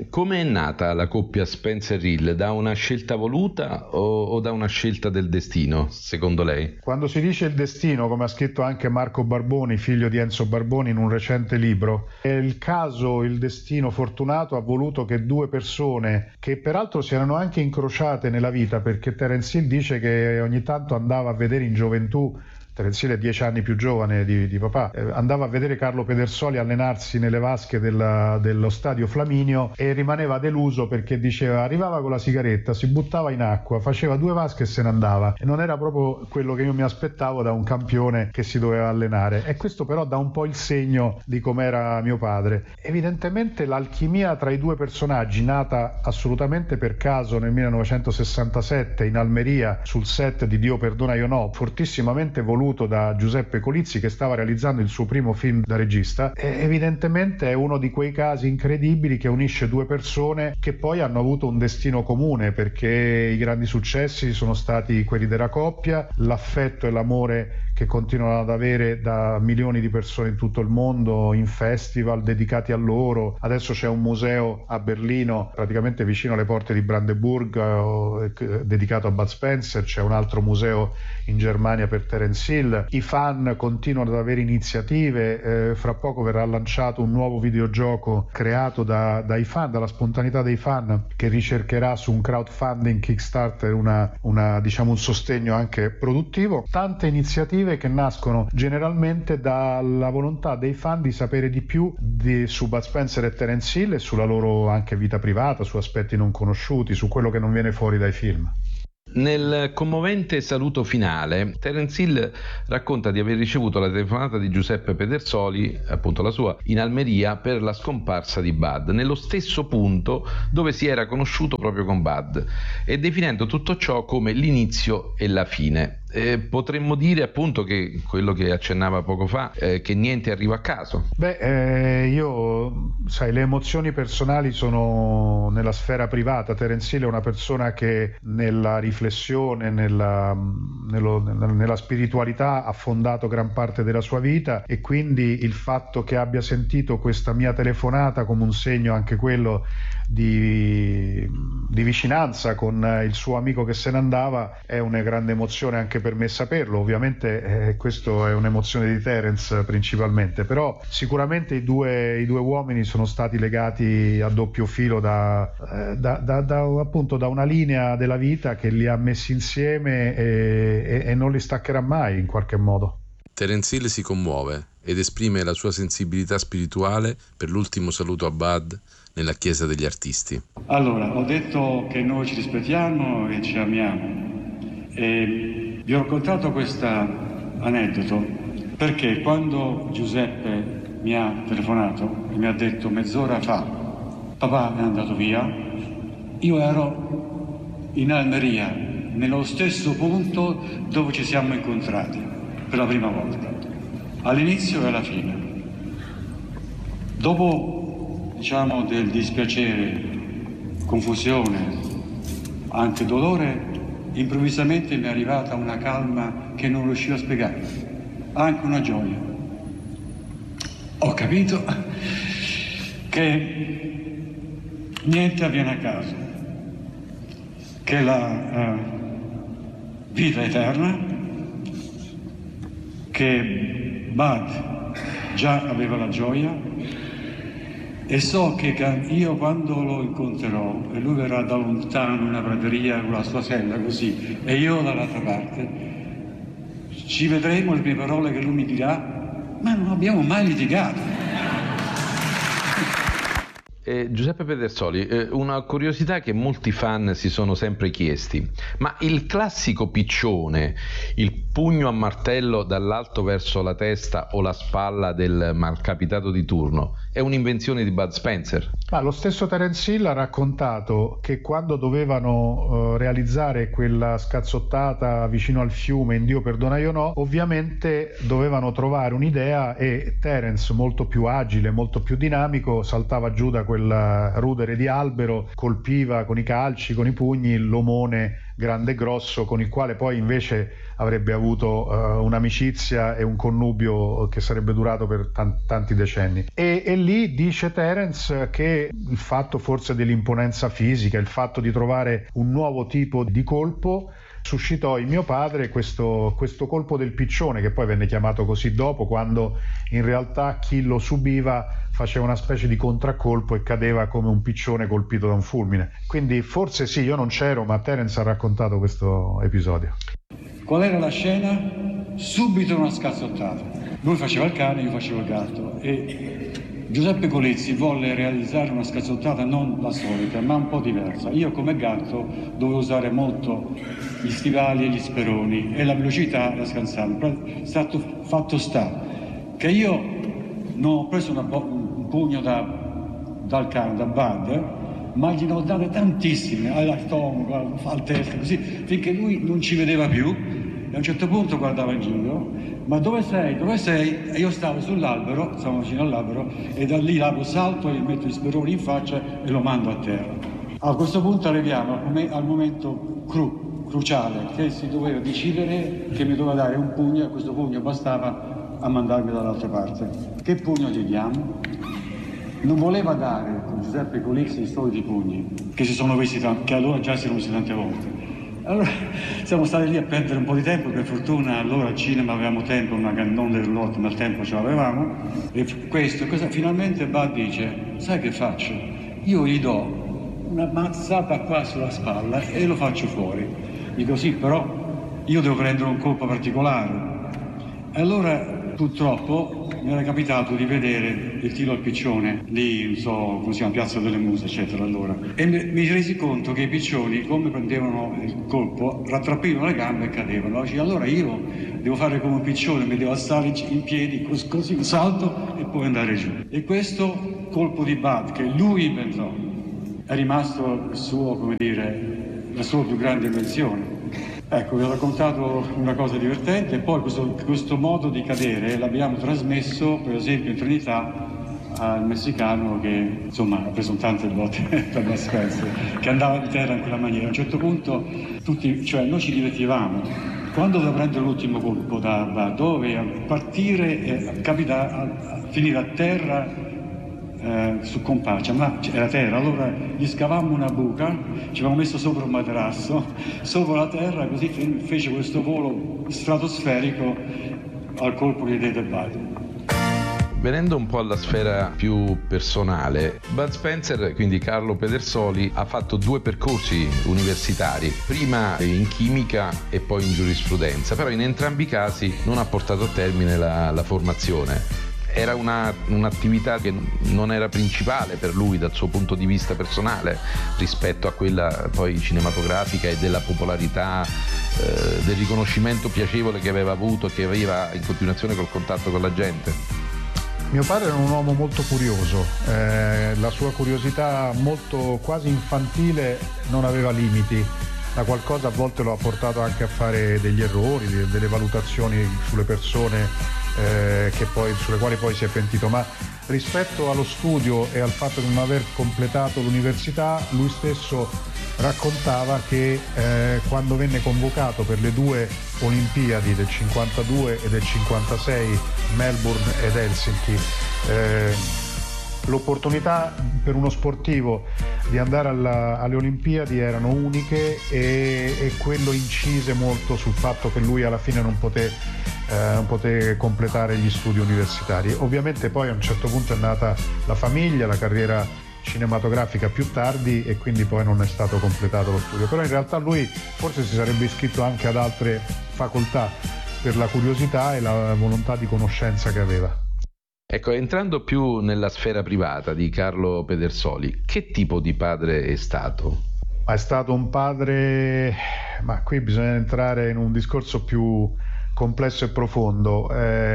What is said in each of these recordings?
Come è nata la coppia Spencer-Hill? Da una scelta voluta o da una scelta del destino, secondo lei? Quando si dice il destino, come ha scritto anche Marco Barboni, figlio di Enzo Barboni, in un recente libro, il caso, il destino fortunato ha voluto che due persone, che peraltro si erano anche incrociate nella vita, perché Terence Hill dice che ogni tanto andava a vedere in gioventù, Terence Hill è 10 anni più giovane di papà, andava a vedere Carlo Pedersoli allenarsi nelle vasche dello stadio Flaminio e rimaneva deluso perché diceva, arrivava con la sigaretta, si buttava in acqua, faceva 2 vasche e se ne andava, e non era proprio quello che io mi aspettavo da un campione che si doveva allenare. E questo però dà un po' il segno di com'era mio padre. Evidentemente l'alchimia tra i due personaggi, nata assolutamente per caso nel 1967 in Almeria sul set di Dio perdona io no, fortissimamente voluto da Giuseppe Colizzi, che stava realizzando il suo primo film da regista, evidentemente è uno di quei casi incredibili che unisce due persone che poi hanno avuto un destino comune, perché i grandi successi sono stati quelli della coppia, l'affetto e l'amore che continuano ad avere da milioni di persone in tutto il mondo, in festival dedicati a loro. Adesso c'è un museo a Berlino, praticamente vicino alle porte di Brandeburg, dedicato a Bud Spencer, c'è un altro museo in Germania per Terence Hill. I fan continuano ad avere iniziative, fra poco verrà lanciato un nuovo videogioco creato dai fan, dalla spontaneità dei fan, che ricercherà su un crowdfunding Kickstarter un sostegno anche produttivo. Tante iniziative che nascono generalmente dalla volontà dei fan di sapere di più su Bud Spencer e Terence Hill e sulla loro anche vita privata, su aspetti non conosciuti, su quello che non viene fuori dai film. Nel commovente saluto finale, Terence Hill racconta di aver ricevuto la telefonata di Giuseppe Pedersoli, appunto la sua, in Almeria per la scomparsa di Bud, nello stesso punto dove si era conosciuto proprio con Bud, e definendo tutto ciò come l'inizio e la fine. Potremmo dire appunto che quello che accennava poco fa, che niente arriva a caso. Io, sai, le emozioni personali sono nella sfera privata. Terence Hill è una persona che nella riflessione, nella spiritualità ha fondato gran parte della sua vita, e quindi il fatto che abbia sentito questa mia telefonata come un segno anche quello di vicinanza con il suo amico che se ne andava è una grande emozione anche per me saperlo. Ovviamente questo è un'emozione di Terence principalmente, però sicuramente i due uomini sono stati legati a doppio filo appunto da una linea della vita che li ha messi insieme e non li staccherà mai in qualche modo. Terence Hill si commuove ed esprime la sua sensibilità spirituale per l'ultimo saluto a Bud nella Chiesa degli Artisti. Allora, ho detto che noi ci rispettiamo e ci amiamo, e vi ho raccontato questo aneddoto perché quando Giuseppe mi ha telefonato e mi ha detto mezz'ora fa papà è andato via, io ero in Almeria, nello stesso punto dove ci siamo incontrati per la prima volta, all'inizio e alla fine. Dopo del dispiacere, confusione, anche dolore, improvvisamente mi è arrivata una calma che non riuscivo a spiegare, anche una gioia. Ho capito che niente avviene a caso, che la vita è eterna, che Bud già aveva la gioia, e so che io quando lo incontrerò e lui verrà da lontano in una prateria con la sua sella così e io dall'altra parte, ci vedremo, le prime parole che lui mi dirà, ma non abbiamo mai litigato. Giuseppe Pedersoli, una curiosità che molti fan si sono sempre chiesti: ma il classico piccione, il pugno a martello dall'alto verso la testa o la spalla del malcapitato di turno, è un'invenzione di Bud Spencer? Lo stesso Terence Hill ha raccontato che quando dovevano realizzare quella scazzottata vicino al fiume in Dio perdona io no, ovviamente dovevano trovare un'idea, e Terence, molto più agile, molto più dinamico, saltava giù da quel rudere di albero, colpiva con i calci, con i pugni l'omone grande e grosso, con il quale poi invece avrebbe avuto un'amicizia e un connubio che sarebbe durato per tanti decenni. E lì dice Terence che il fatto forse dell'imponenza fisica, il fatto di trovare un nuovo tipo di colpo suscitò in mio padre questo colpo del piccione, che poi venne chiamato così dopo, quando in realtà chi lo subiva faceva una specie di contraccolpo e cadeva come un piccione colpito da un fulmine. Quindi forse sì, io non c'ero, ma Terence ha raccontato questo episodio. Qual era la scena? Subito una scazzottata. Lui faceva il cane, io facevo il gatto, e Giuseppe Colizzi volle realizzare una scazzottata non la solita, ma un po' diversa. Io come gatto dovevo usare molto gli stivali e gli speroni e la velocità la scansavo. Fatto sta che io non ho preso un pugno dal cane, da Bud, ma gliene ho date tantissime, al stomaco, al testa, così, finché lui non ci vedeva più, e a un certo punto guardava in giro: ma dove sei? Dove sei? E io stavo sull'albero, stavo vicino all'albero, e da lì lago salto, gli metto gli speroni in faccia e lo mando a terra. A questo punto arriviamo al momento cruciale, che si doveva decidere che mi doveva dare un pugno, e questo pugno bastava a mandarmi dall'altra parte. Che pugno gli diamo? Non voleva dare con Giuseppe Colizzi i soliti pugni, che si sono visti che allora già si erano visti tante volte. Allora siamo stati lì a perdere un po' di tempo, per fortuna allora al cinema avevamo tempo, non del roulotte, ma il tempo ce l'avevamo. E finalmente Bud dice: sai che faccio? Io gli do una mazzata qua sulla spalla e lo faccio fuori. Dico: sì, però io devo prendere un colpo particolare. E allora purtroppo mi era capitato di vedere il tiro al piccione lì, non so come si chiama, Piazza delle Muse, eccetera, allora. E mi resi conto che i piccioni, come prendevano il colpo, rattrappivano le gambe e cadevano. Allora io devo fare come un piccione, mi devo alzare in piedi, così un salto e poi andare giù. E questo colpo di Bud, che lui inventò, è rimasto il suo, come dire, la sua più grande invenzione. Ecco, vi ho raccontato una cosa divertente, e poi questo modo di cadere l'abbiamo trasmesso, per esempio in Trinità, al messicano che insomma ha preso tante botte per Bud Spencer, che andava in terra in quella maniera. A un certo punto noi ci divertivamo. Quando doveva prendere l'ultimo colpo da Bud, doveva partire e finire a terra su Compaccia, ma era terra, allora gli scavammo una buca, ci avevamo messo sopra un materasso, sopra la terra, così fece questo volo stratosferico al colpo che diede Bud. Venendo un po' alla sfera più personale, Bud Spencer, quindi Carlo Pedersoli, ha fatto 2 percorsi universitari, prima in chimica e poi in giurisprudenza, però in entrambi i casi non ha portato a termine la formazione. Era un'attività che non era principale per lui dal suo punto di vista personale rispetto a quella poi cinematografica e della popolarità, del riconoscimento piacevole che aveva avuto e che aveva in continuazione col contatto con la gente. Mio padre era un uomo molto curioso, la sua curiosità molto quasi infantile non aveva limiti. Da qualcosa a volte lo ha portato anche a fare degli errori, delle valutazioni sulle persone sulle quali poi si è pentito, ma rispetto allo studio e al fatto di non aver completato l'università, lui stesso raccontava che quando venne convocato per le 2 Olimpiadi del 52 e del 56, Melbourne ed Helsinki, l'opportunità per uno sportivo di andare alle Olimpiadi erano uniche, e quello incise molto sul fatto che lui alla fine non poté completare gli studi universitari. Ovviamente poi a un certo punto è nata la famiglia, la carriera cinematografica più tardi, e quindi poi non è stato completato lo studio, però in realtà lui forse si sarebbe iscritto anche ad altre facoltà per la curiosità e la volontà di conoscenza che aveva. Ecco, entrando più nella sfera privata di Carlo Pedersoli, che tipo di padre è stato? È stato un padre, ma qui bisogna entrare in un discorso più complesso e profondo.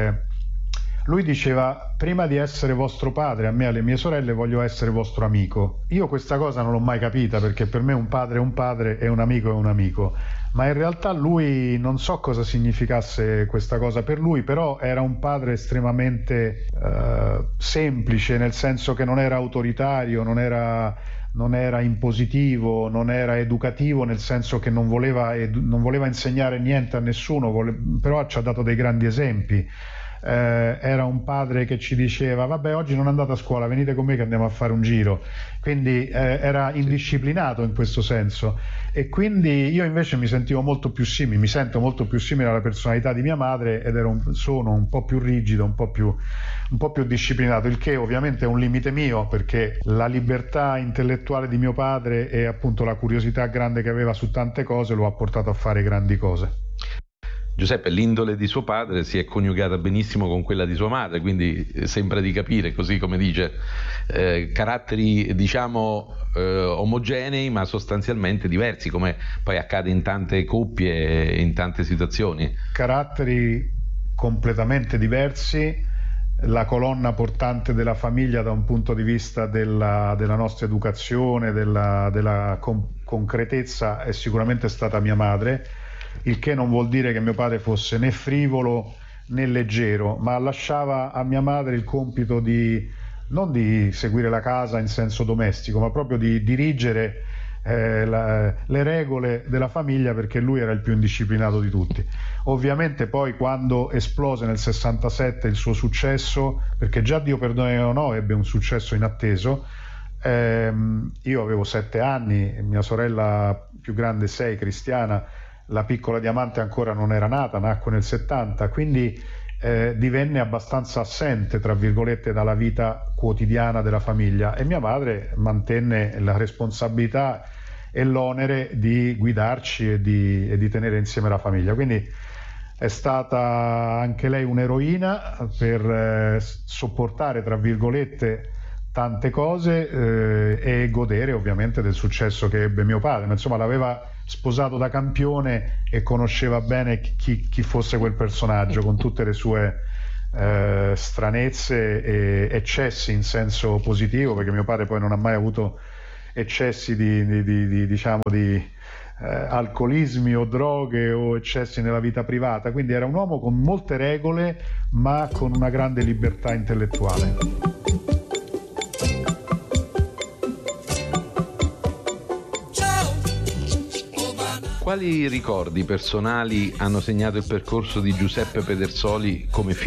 Lui diceva: prima di essere vostro padre, a me e alle mie sorelle, voglio essere vostro amico. Io questa cosa non l'ho mai capita, perché per me un padre è un padre e un amico è un amico, ma in realtà lui, non so cosa significasse questa cosa per lui, però era un padre estremamente semplice, nel senso che non era autoritario, non era non era impositivo, non era educativo, nel senso che non voleva insegnare niente a nessuno, però ci ha dato dei grandi esempi. Era un padre che ci diceva: vabbè, oggi non andate a scuola, venite con me che andiamo a fare un giro. Quindi era indisciplinato in questo senso, e quindi io invece mi sento molto più simile alla personalità di mia madre, ed sono un po' più rigido, un po' più disciplinato, il che ovviamente è un limite mio, perché la libertà intellettuale di mio padre e appunto la curiosità grande che aveva su tante cose lo ha portato a fare grandi cose. Giuseppe, l'indole di suo padre si è coniugata benissimo con quella di sua madre, quindi sembra di capire, così come dice, caratteri diciamo omogenei ma sostanzialmente diversi, come poi accade in tante coppie e in tante situazioni. Caratteri completamente diversi, la colonna portante della famiglia da un punto di vista della nostra educazione, della concretezza, è sicuramente stata mia madre. Il che non vuol dire che mio padre fosse né frivolo né leggero, ma lasciava a mia madre il compito non di seguire la casa in senso domestico, ma proprio di dirigere le regole della famiglia, perché lui era il più indisciplinato di tutti. Ovviamente poi, quando esplose nel 67 il suo successo, perché già Dio perdoni o no ebbe un successo inatteso, io avevo 7 anni, mia sorella più grande 6, Cristiana, la piccola Diamante ancora non era nata, nacque nel 70, quindi divenne abbastanza assente, tra virgolette, dalla vita quotidiana della famiglia, e mia madre mantenne la responsabilità e l'onere di guidarci e di tenere insieme la famiglia. Quindi è stata anche lei un'eroina per sopportare, tra virgolette, tante cose e godere ovviamente del successo che ebbe mio padre. Ma insomma, l'aveva sposato da campione e conosceva bene chi fosse quel personaggio, con tutte le sue stranezze e eccessi in senso positivo, perché mio padre poi non ha mai avuto eccessi di alcolismi o droghe o eccessi nella vita privata. Quindi era un uomo con molte regole, ma con una grande libertà intellettuale. Quali ricordi personali hanno segnato il percorso di Giuseppe Pedersoli come figlio?